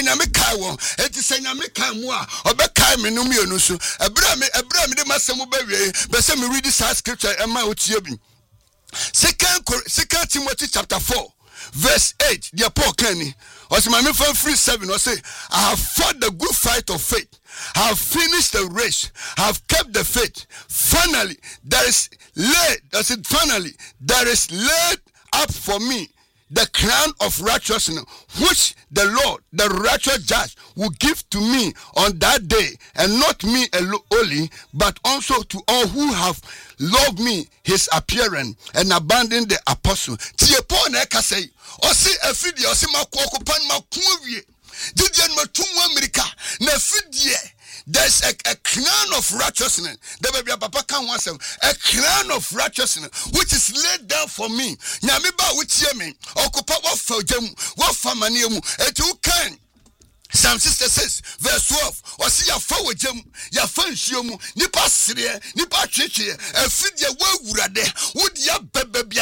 nyame kai won enti se nyame kai mu a obekai me no mienu so ebra me de masem ba wie be se me read this scripture e ma otie bi Second Timothy chapter 4 verse 8 the Paul Kenny or say my from 3:7 or say I have fought the good fight of faith, I have finished the race, I have kept the faith. Finally there is laid up for me the crown of righteousness, which the Lord, the righteous judge, will give to me on that day, and not me only, but also to all who have loved me, his appearance, and abandoned the apostle. Tie Paul na ka say, o se afidi o se makoko pan makuwie. Didian matumwa America na afidie. There's a crown of righteousness. There may be a papa can once a crown of righteousness which is laid down for me. Nyamiba which ye me okupa what for them what for maniemu et you can. Psalm 66 verse 12 or see your forward gem your fan shiomu nipa sire nipa chichi a fidya wa wurade would ya bebe